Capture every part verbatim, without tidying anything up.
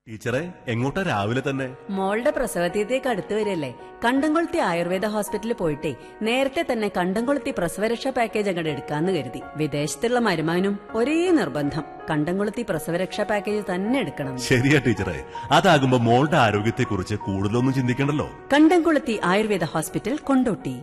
ടീച്ചറെ എങ്ങോട്ടാ രാവിലെ തന്നെ? മോളുടെ പ്രസവതീയത്തേക്ക് അടുത്ത് വരില്ലേ, കണ്ടംകൊളുത്തി ആയുർവേദ ഹോസ്പിറ്റലിൽ പോയിട്ടേ നേരത്തെ തന്നെ കണ്ടംകൊളുത്തി പ്രസവരക്ഷാ പാക്കേജ് അങ്ങോട്ട് എടുക്കാന്ന് കരുതി. വിദേശത്തുള്ള മരുമാനും ഒരേ നിർബന്ധം, കണ്ടംകൊളുത്തി പ്രസവരക്ഷാ പാക്കേജ് തന്നെ എടുക്കണം. ശരിയാ ടീച്ചറെ, അതാകുമ്പോ മോളുടെ ആരോഗ്യത്തെ കുറിച്ച് കൂടുതലൊന്നും ചിന്തിക്കണ്ടല്ലോ. കണ്ടംകൊളുത്തി ആയുർവേദ ഹോസ്പിറ്റൽ, കൊണ്ടോട്ടി.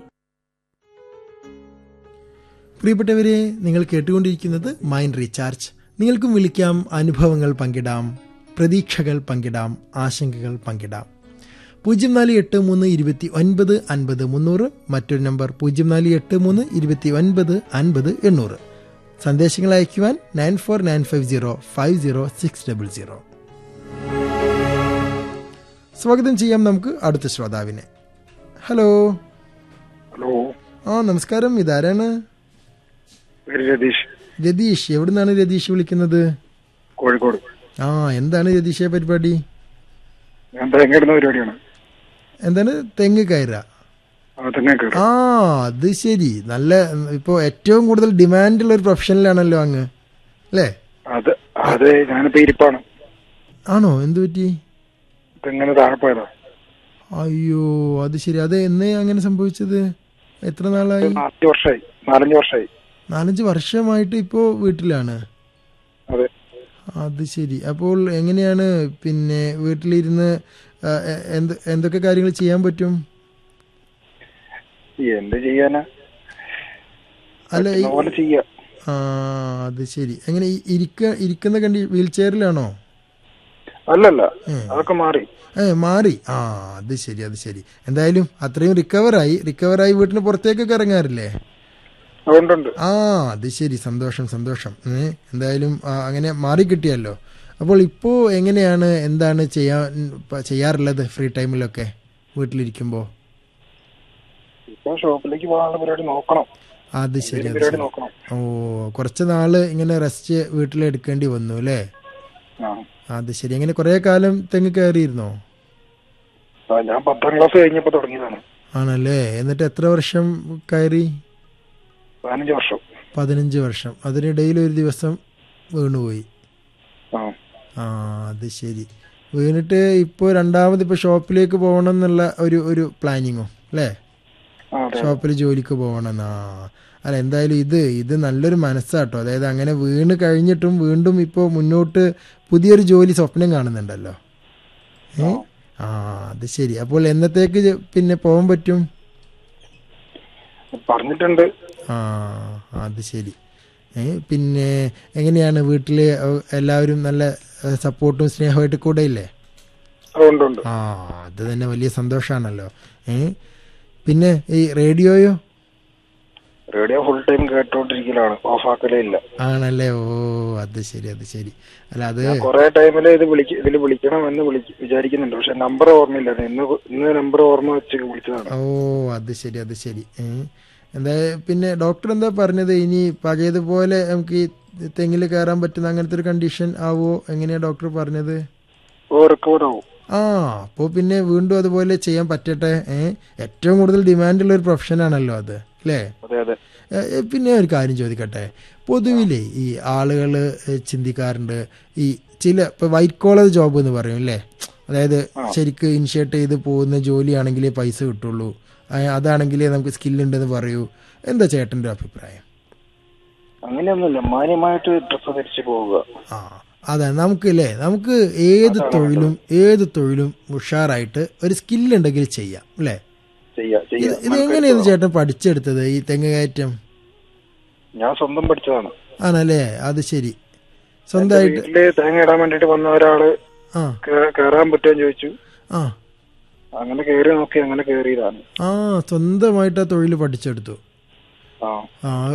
പ്രിയപ്പെട്ടവരെ, നിങ്ങൾ കേട്ടുകൊണ്ടിരിക്കുന്നത് മൈൻഡ് റീചാർജ്. നിങ്ങൾക്കും വിളിക്കാം, അനുഭവങ്ങൾ പങ്കിടാം, പ്രതീക്ഷകൾ പങ്കിടാം, ആശങ്കകൾ പങ്കിടാം. പൂജ്യം നാല് എട്ട് മൂന്ന് ഇരുപത്തി ഒൻപത് അൻപത് മുന്നൂറ്, മറ്റൊരു നമ്പർ പൂജ്യം നാല് എട്ട് മൂന്ന് ഇരുപത്തി ഒൻപത് അൻപത് എണ്ണൂറ്. സന്ദേശങ്ങൾ അയക്കുവാൻ nine four nine five zero five zero six double zero. സ്വാഗതം ചെയ്യാം നമുക്ക് അടുത്ത ശ്രോതാവിനെ. ഹലോ. ഹലോ. ആ നമസ്കാരം, ഇതാരാണ്? രതീഷ്. രതീഷ്, എവിടുന്നാണ് രതീഷ് വിളിക്കുന്നത്? കോഴിക്കോട്. ആ, എന്താണ് രതീഷെ പരിപാടി? ഞാൻ തെങ്ങിടുന്ന പരിപാടിയാണ്. എന്താണ്? തെങ്ങ് കയറ? ആ, അത് ശരി. നല്ല, ഇപ്പോ ഏറ്റവും കൂടുതൽ ഡിമാൻഡുള്ള ഒരു പ്രൊഫഷനിലാണല്ലോ അങ്ങ്, അല്ലേ? അത് അതെ, ഞാനിപ്പോ ഇരിപ്പാണ്. ആണോ? എന്ത് പറ്റി? തെങ്ങനെ താഴെ പോയതാ. അയ്യോ, അത് ശരി. അത് എന്നേ അങ്ങനെ സംഭവിച്ചത്? എത്ര നാളായി? നാലഞ്ച് വർഷമായി. നാലഞ്ച് വർഷമായി നാലഞ്ച് വർഷമായിട്ട് ഇപ്പോ വീട്ടിലാണ്? അതെ. അത് ശരി. അപ്പോൾ എങ്ങനെയാണ് പിന്നെ വീട്ടിലിരുന്ന് എന്ത് എന്തൊക്കെ കാര്യങ്ങൾ ചെയ്യാൻ പറ്റും? എന്ത് ചെയ്യാനാ, അല്ല, ചെയ്യാ. ആ, അത് ശരി. എങ്ങനെ ഇരിക്ക ഇരിക്കുന്ന കണ്ടി വീൽ ചെയറിലാണോ? അല്ലല്ല, അതൊക്കെ മാറി. ഏ മാറി. ആ, അത് ശരി, അത് ശരി. എന്തായാലും അത്രയും റിക്കവറായി റിക്കവറായി വീട്ടിന് പുറത്തേക്കൊക്കെ ഇറങ്ങാറില്ലേ? ആ, അത് ശരി. സന്തോഷം, സന്തോഷം. എന്തായാലും അങ്ങനെ മാറിക്കിട്ടിയല്ലോ. അപ്പോൾ ഇപ്പോ എങ്ങനെയാണ്, എന്താണ് ചെയ്യാൻ ചെയ്യാറുള്ളത് ഫ്രീ ടൈമിലൊക്കെ വീട്ടിലിരിക്കുമ്പോ? ഷോപ്പിലേക്ക് പോകാനുള്ള പരിപാടി നോക്കണം. അത് ശരി, അത് ശരി. ഓ, കുറച്ച് നാള് ഇങ്ങനെ റെസ്റ്റ് വീട്ടിലെടുക്കേണ്ടി വന്നു അല്ലേ? അത് ശരി. എങ്ങനെ കുറെ കാലം തെങ്ങ് കയറിയിരുന്നോ? ഞാൻ പത്താം ക്ലാസ് കഴിഞ്ഞപ്പോ തുടങ്ങിയതാണ്. ആണല്ലേ? എന്നിട്ട് എത്ര വർഷം കയറി? പതിനഞ്ച് വർഷം. പതിനഞ്ച് വർഷം. അതിനിടയിൽ ഒരു ദിവസം വീണുപോയി. ആ, അത് ശരി. വീണിട്ട് ഇപ്പോ രണ്ടാമത് ഇപ്പൊ ഷോപ്പിലേക്ക് പോകണം എന്നുള്ള ഒരു ഒരു പ്ലാനിങ്ങോ അല്ലേ? ഷോപ്പിൽ ജോലിക്ക് പോകണം. ആ, അല്ല, എന്തായാലും ഇത് ഇത് നല്ലൊരു മനസ്സാട്ടോ. അതായത് അങ്ങനെ വീണ് കഴിഞ്ഞിട്ടും വീണ്ടും ഇപ്പോൾ മുന്നോട്ട് പുതിയൊരു ജോലി സ്വപ്നം കാണുന്നുണ്ടല്ലോ. ഏ ആ, അത് ശരി. അപ്പോൾ എന്നത്തേക്ക് പിന്നെ പോകാൻ പറ്റും? പറഞ്ഞിട്ടുണ്ട്. ആ, അത് ശരി. ഏ പിന്നെ എങ്ങനെയാണ് വീട്ടില് എല്ലാവരും നല്ല സപ്പോർട്ടും സ്നേഹമായിട്ട് കൂടെ ഇല്ലേ? ആ, അത് തന്നെ വലിയ സന്തോഷാണല്ലോ. ഏ പിന്നെ ഈ റേഡിയോയോ? റേഡിയോ ഫുൾ ടൈം കേട്ടോണ്ടിരിക്കലാണ്, ഓഫ് ആക്കലേ ഇല്ല. ആണല്ലേ? ഓ, അത് ശരി, അത് ശരി. അല്ല, അത് കുറെ ടൈമില് ഇത് വിളിക്ക ഇതിൽ വിളിക്കണം എന്ന് വിചാരിക്കുന്നുണ്ട്, പക്ഷെ നമ്പർ ഓർമ്മയില്ല. ഇന്ന് ഇന്ന് നമ്പർ ഓർമ്മ വെച്ച് വിളിച്ചതാണ്. ഓ, അത് ശരി, അത് ശരി. ഏഹ് എന്താ പിന്നെ ഡോക്ടർ എന്താ പറഞ്ഞത്? ഇനി പഴയതുപോലെ നമുക്ക് ഈ തെങ്ങിൽ കയറാൻ പറ്റുന്ന അങ്ങനത്തെ ഒരു കണ്ടീഷൻ ആവോ? എങ്ങനെയാ ഡോക്ടർ പറഞ്ഞത്? ഓ, റിക്കവർ ആവും. ആ, അപ്പോൾ പിന്നെ വീണ്ടും അതുപോലെ ചെയ്യാൻ പറ്റട്ടെ. ഏഹ് ഏറ്റവും കൂടുതൽ ഡിമാൻഡുള്ള ഒരു പ്രൊഫഷനാണല്ലോ അത്, അല്ലേ? പിന്നെ ഒരു കാര്യം ചോദിക്കട്ടെ, പൊതുവിലെ ഈ ആളുകൾ ചിന്തിക്കാറുണ്ട്, ഈ ചില ഇപ്പൊ വൈറ്റ് കോളർ ജോബ് എന്ന് പറയും അല്ലേ, അതായത് ശരിക്ക് ഇനിഷ്യേറ്റ് ചെയ്ത് പോകുന്ന ജോലിയാണെങ്കിലേ പൈസ കിട്ടുള്ളൂ, അതാണെങ്കിലേ നമുക്ക് സ്കില്ലുണ്ടെന്ന് പറയൂ. എന്താ ചേട്ടന്റെ അഭിപ്രായം? അങ്ങനെയൊന്നുമില്ല, മാന്യമായിട്ട് ഡ്രസ്സ് ധരിച്ച് പോവുക. ആ, അതെ, നമുക്കില്ലേ നമുക്ക് ഏത് തൊഴിലും ഏത് തൊഴിലും ഉഷാറായിട്ട് ഒരു സ്കില്ലുണ്ടെങ്കിൽ ചെയ്യാം അല്ലേ? ഇത് എങ്ങനെയാണ് ചേട്ടൻ പഠിച്ചെടുത്തത് ഈ തെങ്ങ് കയറ്റം? ഞാൻ സ്വന്തം പഠിച്ചതാണ്. ആണല്ലേ? അത് ശരി. സ്വന്തമായിട്ട് തേങ്ങ ഇടാൻ വേണ്ടിട്ട് വന്ന ഒരാള് കേറാൻ പറ്റുമെന്ന് ചോദിച്ചു. ആ, അങ്ങനെ കേറി നോക്കി, അങ്ങനെ കേറിയതാണ്. ആ, സ്വന്തമായിട്ട് ആ തൊഴിൽ പഠിച്ചെടുത്തു. ആ,